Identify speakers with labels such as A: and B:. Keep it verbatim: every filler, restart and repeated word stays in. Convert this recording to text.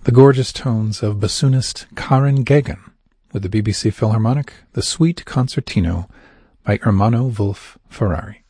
A: the gorgeous tones of bassoonist Karen Geoghegan with the B B C Philharmonic, the Suite Concertino by Ermanno Wolf Ferrari.